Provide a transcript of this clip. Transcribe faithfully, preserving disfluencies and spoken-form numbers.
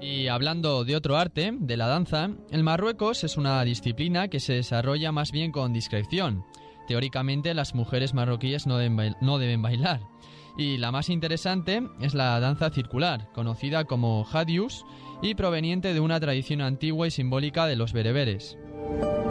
Y hablando de otro arte, de la danza, el Marruecos es una disciplina que se desarrolla más bien con discreción. Teóricamente las mujeres marroquíes no deben, bail- no deben bailar. Y la más interesante es la danza circular, conocida como Hadius y proveniente de una tradición antigua y simbólica de los bereberes.